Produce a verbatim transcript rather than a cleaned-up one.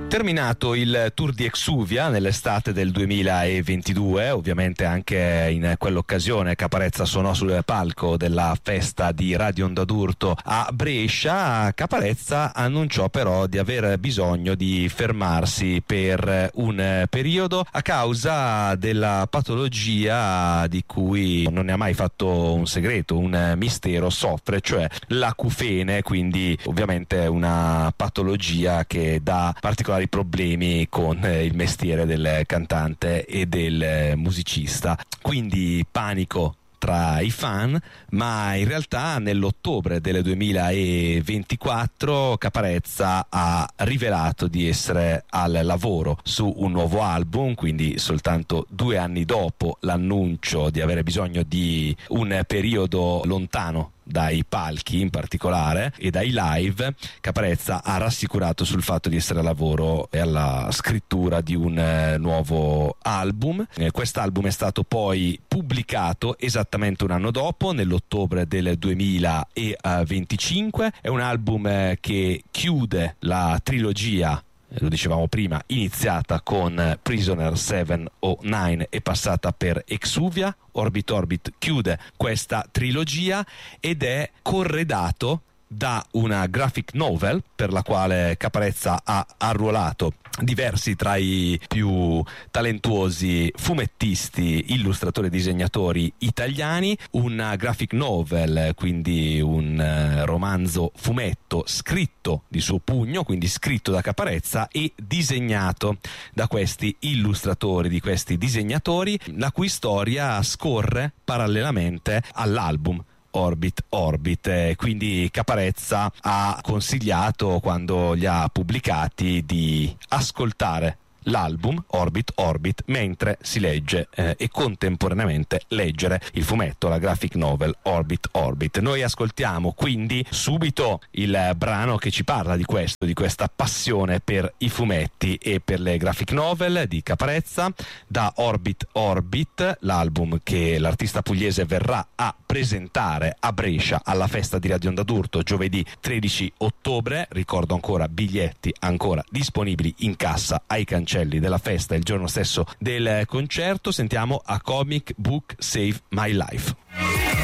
Terminato il tour di Exuvia nell'estate del duemilaventidue, ovviamente anche in quell'occasione Caparezza suonò sul palco della festa di Radio Onda d'Urto a Brescia. Caparezza annunciò però di aver bisogno di fermarsi per un periodo a causa della patologia di cui non ne ha mai fatto un segreto, un mistero, soffre, cioè l'acufene, quindi ovviamente una patologia che dà particolari problemi con il mestiere del cantante e del musicista. Quindi panico tra i fan, ma in realtà nell'ottobre del duemilaventiquattro Caparezza ha rivelato di essere al lavoro su un nuovo album, quindi soltanto due anni dopo l'annuncio di avere bisogno di un periodo lontano dai palchi in particolare e dai live. Caparezza ha rassicurato sul fatto di essere al lavoro e alla scrittura di un eh, nuovo album. Eh, quest'album è stato poi pubblicato esattamente un anno dopo, nell'ottobre del duemilaventicinque. È un album eh, che chiude la trilogia, lo dicevamo prima, iniziata con Prisoner sette o nove e passata per Exuvia. Orbit Orbit chiude questa trilogia ed è corredato da una graphic novel per la quale Caparezza ha arruolato diversi tra i più talentuosi fumettisti, illustratori e disegnatori italiani. Una graphic novel, quindi un uh, romanzo fumetto scritto di suo pugno, quindi scritto da Caparezza e disegnato da questi illustratori, di questi disegnatori, la cui storia scorre parallelamente all'album Orbit Orbit. Eh, quindi Caparezza ha consigliato, quando li ha pubblicati, di ascoltare l'album Orbit Orbit mentre si legge eh, e contemporaneamente leggere il fumetto, la graphic novel Orbit Orbit. Noi ascoltiamo quindi subito il brano che ci parla di questo, di questa passione per i fumetti e per le graphic novel di Caparezza, da Orbit Orbit, l'album che l'artista pugliese verrà a presentare a Brescia alla festa di Radio Onda d'Urto giovedì tredici ottobre. Ricordo ancora, biglietti ancora disponibili in cassa ai cancelli della festa il giorno stesso del concerto. Sentiamo A Comic Book Save My Life.